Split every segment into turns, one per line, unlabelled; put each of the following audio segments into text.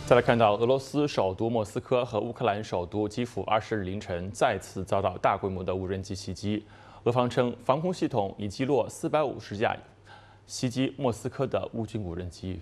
再来看到俄罗斯首都莫斯科和乌克兰首都基辅20日凌晨再次遭到大规模的无人机袭击，俄方称防空系统已击落450架袭击莫斯科的乌军无人机。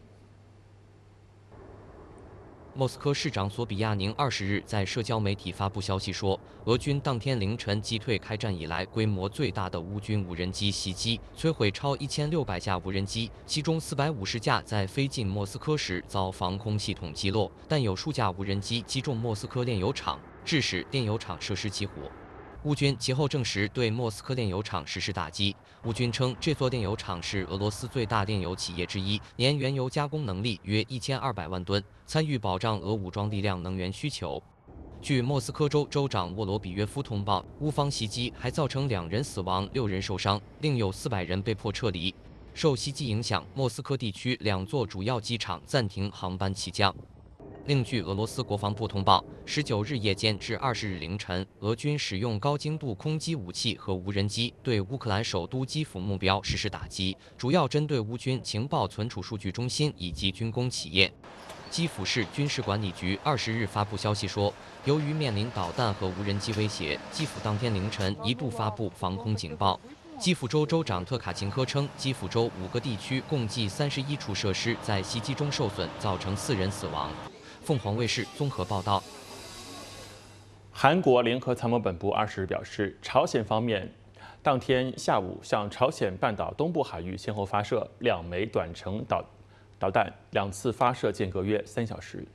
莫斯科市长索比亚宁20日在社交媒体发布消息说，俄军当天凌晨击退开战以来规模最大的乌军无人机袭击，摧毁超1600架无人机，其中450架在飞进莫斯科时遭防空系统击落，但有数架无人机击中莫斯科炼油厂，致使炼油厂设施起火。乌军其后证实对莫斯科炼油厂实施打击。乌军称，这座炼油厂是俄罗斯最大炼油企业之一，年原油加工能力约1200万吨，参与保障俄武装力量能源需求。据莫斯科州州长沃罗比约夫通报，乌方袭击还造成2人死亡、6人受伤，另有400人被迫撤离。受袭击影响，莫斯科地区2座主要机场暂停航班起降。另据俄罗斯国防部通报，19日夜间至20日凌晨，俄军使用高精度空击武器和无人机对乌克兰首都基辅目标实施打击，主要针对乌军情报存储数据中心以及军工企业。基辅市军事管理局20日发布消息说，由于面临导弹和无人机威胁，基辅当天凌晨一度发布防空警报。基辅州州长特卡琴科称，基辅州5个地区共计31处设施在袭击中受损，造成4人死亡。凤凰卫视综合报道。
韩国联合参谋本部20日表示，朝鲜方面当天下午向朝鲜半岛东部海域先后发射2枚短程导弹，2次发射间隔约3小时。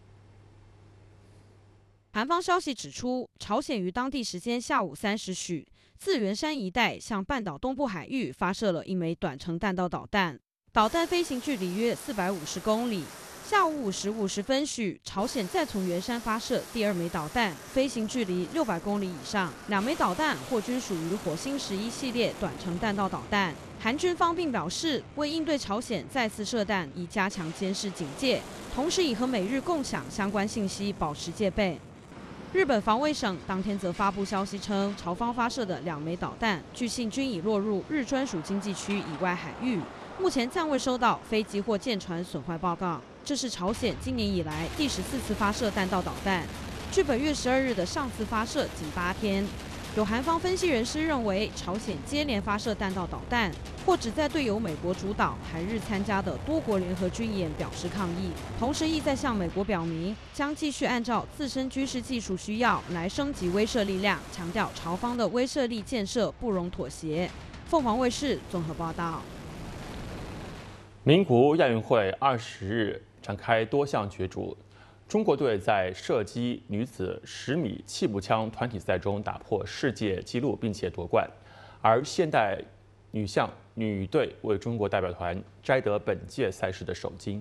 韩方消息指出，朝鲜于当地时间下午3时许，自元山一带向半岛东部海域发射了1枚短程弹道导弹，导弹飞行距离约450公里。下午5时50分许，朝鲜再从元山发射第2枚导弹，飞行距离600公里以上。2枚导弹或均属于火星11系列短程弹道导弹。韩军方并表示，为应对朝鲜再次射弹，已加强监视警戒，同时已和美日共享相关信息，保持戒备。日本防卫省当天则发布消息称，朝方发射的2枚导弹，据信均已落入日专属经济区以外海域，目前暂未收到飞机或舰船损坏报告。这是朝鲜今年以来第14次发射弹道导弹，距本月12日的上次发射仅8天。有韩方分析人士认为，朝鲜接连发射弹道导弹，或只在对由美国主导、韩日参加的多国联合军演表示抗议，同时意在向美国表明将继续按照自身军事技术需要来升级威慑力量，强调朝方的威慑力建设不容妥协。凤凰卫视综合报道。
名古屋亚运会20日展开多项角逐，中国队在射击女子10米气步枪团体赛中打破世界纪录，并且夺冠，而现代女队为中国代表团摘得本届赛事的首金。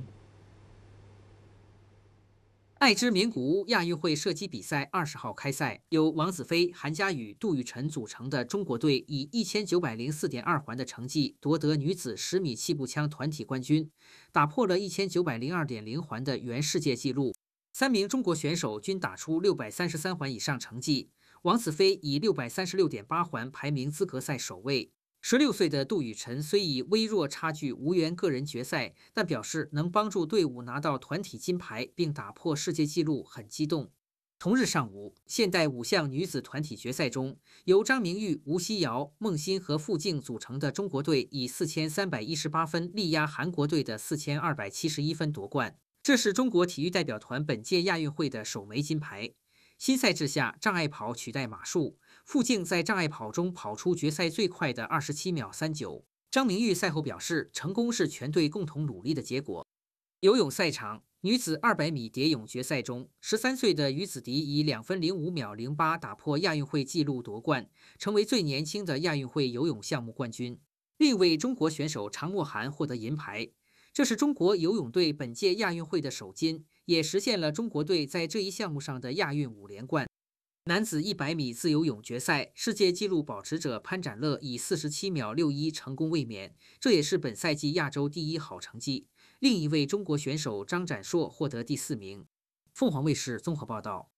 爱知名古屋亚运会射击比赛20号开赛，由王子飞、韩佳宇、杜雨辰组成的中国队以1904.2环的成绩夺得女子10米气步枪团体冠军，打破了1902.0环的原世界纪录。3名中国选手均打出633环以上成绩，王子飞以636.8环排名资格赛首位。16岁的杜雨辰虽以微弱差距无缘个人决赛，但表示能帮助队伍拿到团体金牌并打破世界纪录，很激动。同日上午，现代5项女子团体决赛中，由张明玉、吴曦瑶、孟欣和傅静组成的中国队以4318分力压韩国队的4271分夺冠，这是中国体育代表团本届亚运会的首枚金牌。新赛制下，障碍跑取代马术，傅静在障碍跑中跑出决赛最快的27秒39。张明玉赛后表示，成功是全队共同努力的结果。游泳赛场，女子200米蝶泳决赛中，13岁的于子迪以2分05秒08打破亚运会纪录夺冠，成为最年轻的亚运会游泳项目冠军。另一位中国选手常默涵获得银牌，这是中国游泳队本届亚运会的首金，也实现了中国队在这一项目上的亚运5连冠。男子100米自由泳决赛，世界纪录保持者潘展乐以47秒61成功卫冕，这也是本赛季亚洲第1好成绩。另一位中国选手张展硕获得第4名。凤凰卫视综合报道。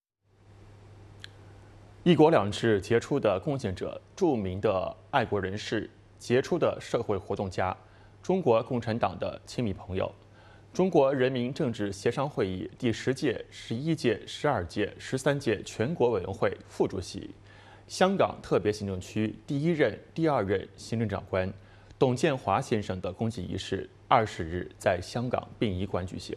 “一国两制”杰出的贡献者、著名的爱国人士、杰出的社会活动家、中国共产党的亲密朋友。 中国人民政治协商会议第10届、11届、12届、13届全国委员会副主席、香港特别行政区第1任、第2任行政长官董建华先生的公祭仪式20日在香港殡仪馆举行。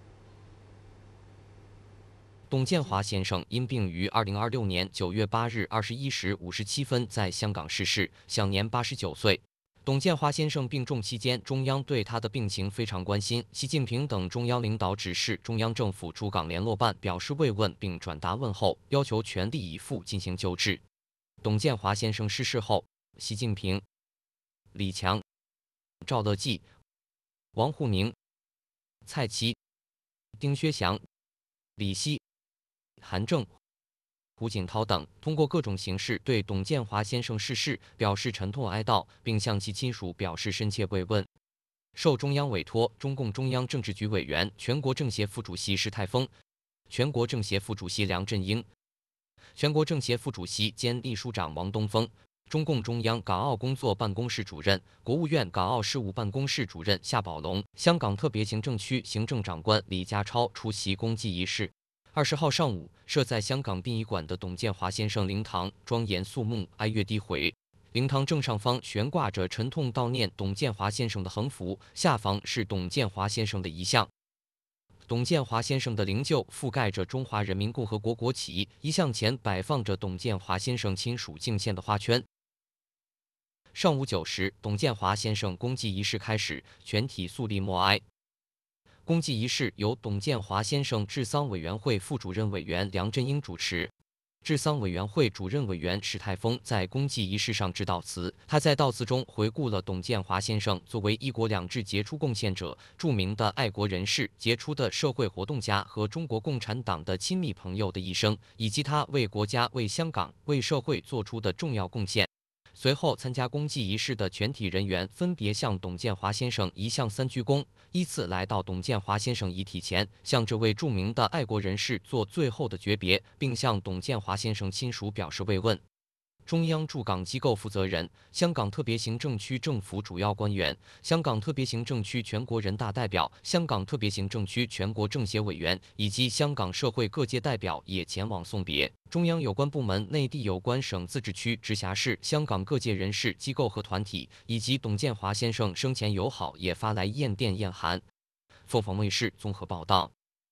董建华先生因病于2026年9月8日21时57分在香港逝世，享年89岁。董建华先生病重期间，中央对他的病情非常关心。习近平等中央领导指示中央政府驻港联络办表示慰问并转达问候，要求全力以赴进行救治。董建华先生逝世后，习近平、李强、赵乐际、王沪宁、蔡奇、丁薛祥、李希、韩正、胡锦涛等通过各种形式对董建华先生逝世表示沉痛哀悼，并向其亲属表示深切慰问。受中央委托，中共中央政治局委员、全国政协副主席石泰峰、全国政协副主席梁振英、全国政协副主席兼秘书长王东峰、中共中央港澳工作办公室主任、国务院港澳事务办公室主任夏宝龙、香港特别行政区行政长官李家超出席公祭仪式。20号上午，设在香港殡仪馆的董建华先生灵堂庄严肃穆，哀乐低回。灵堂正上方悬挂着沉痛悼念董建华先生的横幅，下方是董建华先生的遗像。董建华先生的灵柩覆盖着中华人民共和国国旗，遗像前摆放着董建华先生亲属敬献的花圈。上午9时，董建华先生公祭仪式开始，全体肃立默哀。公祭仪式由董建华先生治丧委员会副主任委员梁振英主持。治丧委员会主任委员石泰峰在公祭仪式上致悼词，他在悼词中回顾了董建华先生作为“一国两制”杰出贡献者、著名的爱国人士、杰出的社会活动家和中国共产党的亲密朋友的一生，以及他为国家、为香港、为社会做出的重要贡献。随后，参加公祭仪式的全体人员分别向董建华先生遗像3鞠躬，依次来到董建华先生遗体前，向这位著名的爱国人士做最后的诀别，并向董建华先生亲属表示慰问。中央驻港机构负责人、香港特别行政区政府主要官员、香港特别行政区全国人大代表、香港特别行政区全国政协委员以及香港社会各界代表也前往送别。中央有关部门、内地有关省、自治区、直辖市、香港各界人士、机构和团体以及董建华先生生前友好也发来唁电唁函。凤凰卫视综合报道。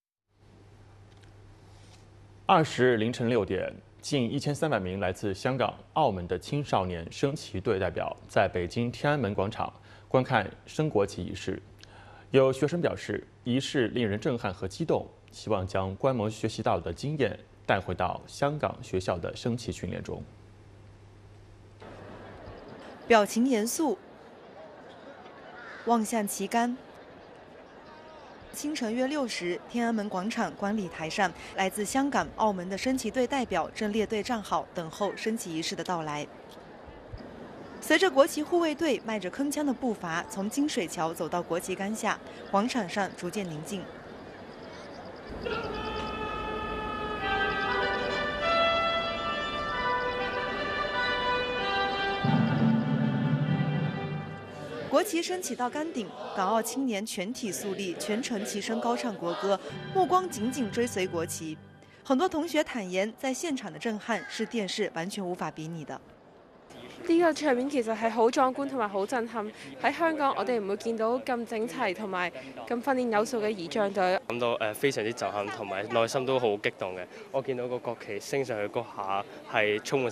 20日凌晨6点。近1300名来自香港、澳门的青少年升旗队代表在北京天安门广场观看升国旗仪式。有学生表示，仪式令人震撼和激动，希望将观摩学习到的经验带回到香港学校的升旗训练中。
表情严肃，望向旗杆。清晨约6时，天安门广场观礼台上，来自香港、澳门的升旗队代表正列队站好，等候升旗仪式的到来。随着国旗护卫队迈着铿锵的步伐从金水桥走到国旗杆下，广场上逐渐宁静。国旗升起到杆顶，港澳青年全体肃立，全程齐声高唱国歌，目光紧紧追随国旗。很多同學坦言，在現場的震撼是電視完全無法比擬的。
呢個場面其實係好壯觀同埋好震撼。喺香港，我哋唔會見到咁整齊同埋咁訓練有素嘅儀仗隊。
感到非常之震撼，同埋內心都好激動嘅。我見到個國旗升上去嗰下係充滿